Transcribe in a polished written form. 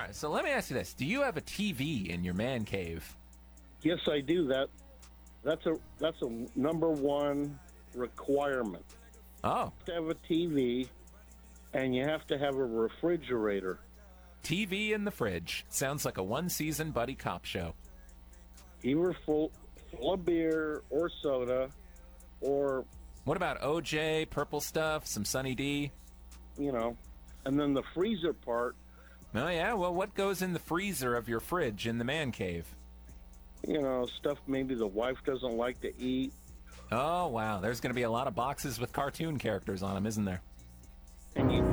So let me ask you this. Do you have a TV in your man cave? Yes, I do. That's a number one requirement. Oh. You have to have a TV, and you have to have a refrigerator. TV in the fridge. Sounds like a one-season buddy cop show. Either full of beer or soda, or... What about OJ, purple stuff, some Sunny D? You know, and then the freezer part. Oh, yeah? Well, what goes in the freezer of your fridge in the man cave? You know, stuff maybe the wife doesn't like to eat. Oh, wow. There's going to be a lot of boxes with cartoon characters on them, isn't there? And you